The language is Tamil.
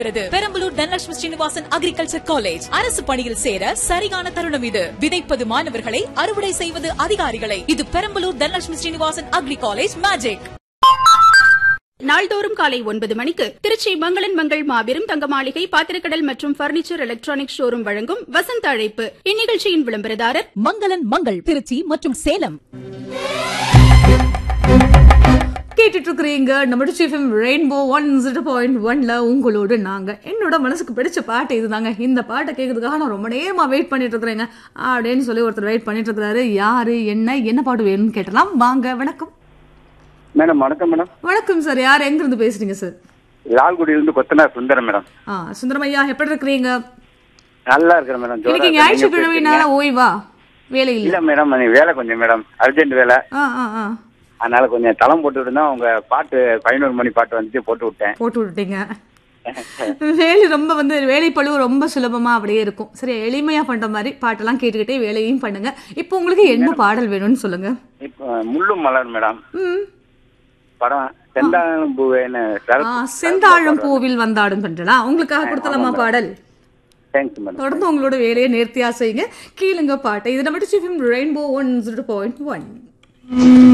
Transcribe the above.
பெரம்பலூர் தனலட்சுமி ஸ்ரீனிவாசன் அக்ரிகல்ச்சர் காலேஜ் அரசு பணியில் சேர சரியான தருணம் இது. விதைப்பது மாணவர்களை, அறுவடை செய்வது அதிகாரிகளை. இது Perambalur Dhanalakshmi Srinivasan agri college magic. நாள்தோறும் காலை 9 மணிக்கு திருச்சி மங்களன் மங்கள் மாபெரும் தங்க மாளிகை பாத்திரக்கடல் மற்றும் பர்னிச்சர் எலக்ட்ரானிக் ஷோரூம் வழங்கும் வசந்த அழைப்பு. இந்நிகழ்ச்சியின் விளம்பரதாரர் மங்களன் மங்கள் திருச்சி மற்றும் சேலம். கேட்டுட்டு இருக்கிறீங்க நம்ம எஃப்எம் ரெயின்போ 101.1ல உங்களோடு நாங்க. என்னோட மனசுக்கு பிடிச்ச பாட்டு இதுதாங்க. இந்த பாட்டை கேட்கறதுக்காக நான் ரொம்ப நேரமா வெயிட் பண்ணிட்டு இருக்கிறேங்க அப்படின்னு சொல்லி ஒருத்தர் வெயிட் பண்ணிட்டு இருக்கிறாரு. யாரு, என்ன பாட்டு வேணும்னு கேட்டலாம். வாங்க. வணக்கம் மேடம். வணக்கம் மேடம். வணக்கம் சார். யார், எங்க இருந்து பேசுறீங்க சார்? லால்குடியிலிருந்து கொத்தனார் சுந்தரம் மேடம். சுந்தரம் ஐயா, எப்படி இருக்கிறீங்க? நல்லா இருக்கிறேன் மேடம். இன்னைக்கு ஞாயிற்றுக்கிழமைனால ஓய்வா? வேலை இல்ல மேடம். வேலை கொஞ்சம் மேடம், அர்ஜென்ட் வேலை. அதனால கொஞ்சம் தளம் போட்டு விட்டுனா உங்க பாட்டு 11 மணி பாட்டு வந்து போட்டு விட்டீங்க. வேலை ரொம்ப வேலைப்பளு ரொம்ப சுலபமா அப்படியே இருக்கும். சரி, எளிமையா பண்ற மாதிரி பாட்டெல்லாம் கேட்டுக்கிட்டே வேலையும் பண்ணுங்க. இப்போ உங்களுக்கு என்ன பாடல் வேணும்னு சொல்லுங்க. இப்போ முள்ளும் மலர் மேடம் படம். செந்தாழம் பூவே, செந்தாழம் பூவில் வந்தாடும் பண்றலாம். உங்களுக்காக கொடுத்தலாமா பாடல்? தொடர்ந்து உங்களோட வேலையை நேர்த்தியா செய்யுங்க. கீழுங்க பாட்டை. இது நம்ம எஃப்எம் ரெயின்போ 101.1.